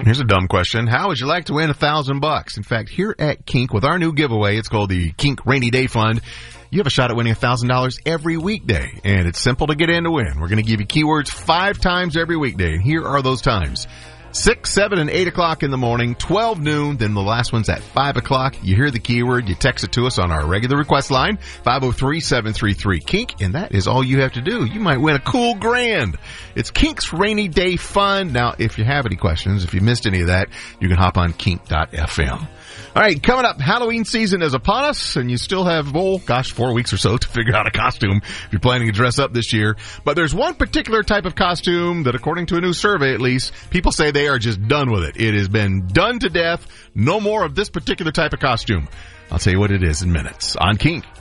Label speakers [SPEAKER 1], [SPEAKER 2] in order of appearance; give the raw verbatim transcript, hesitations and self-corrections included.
[SPEAKER 1] Here's a dumb question. How would you like to win a thousand bucks? In fact, here at Kink, with our new giveaway, it's called the Kink Rainy Day Fund, you have a shot at winning a thousand dollars every weekday. And it's simple to get in to win. We're going to give you keywords five times every weekday. And here are those times. six, seven, and eight o'clock in the morning, twelve noon, then the last one's at five o'clock. You hear the keyword, you text it to us on our regular request line, five oh three, seven three three, KINK, and that is all you have to do. You might win a cool grand. It's Kink's Rainy Day Fund. Now, if you have any questions, if you missed any of that, you can hop on kink dot f m. All right, coming up, Halloween season is upon us, and you still have, oh, gosh, four weeks or so to figure out a costume if you're planning to dress up this year. But there's one particular type of costume that, according to a new survey at least, people say they are just done with it. It has been done to death. No more of this particular type of costume. I'll tell you what it is in minutes on Kink.